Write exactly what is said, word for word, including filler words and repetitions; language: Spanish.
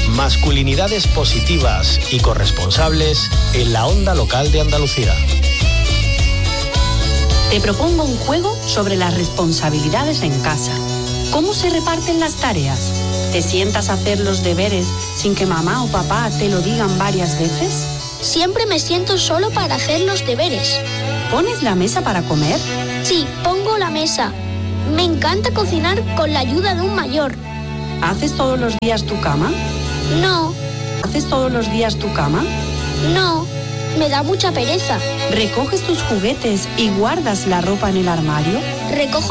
Masculinidades positivas y corresponsables en la onda local de Andalucía. Te propongo un juego sobre las responsabilidades en casa. ¿Cómo se reparten las tareas? ¿Te sientas a hacer los deberes sin que mamá o papá te lo digan varias veces? Siempre me siento solo para hacer los deberes. ¿Pones la mesa para comer? Sí, pongo la mesa. Me encanta cocinar con la ayuda de un mayor. ¿Haces todos los días tu cama? No. ¿Haces todos los días tu cama? No, me da mucha pereza. ¿Recoges tus juguetes y guardas la ropa en el armario? Recojo